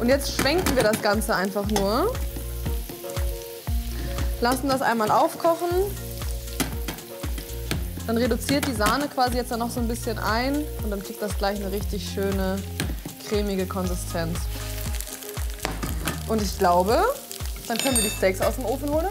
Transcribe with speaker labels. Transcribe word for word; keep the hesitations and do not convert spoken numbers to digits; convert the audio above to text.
Speaker 1: Und jetzt schwenken wir das Ganze einfach nur. Lassen das einmal aufkochen. Dann reduziert die Sahne quasi jetzt dann noch so ein bisschen ein und dann kriegt das gleich eine richtig schöne, cremige Konsistenz. Und ich glaube, dann können wir die Steaks aus dem Ofen holen.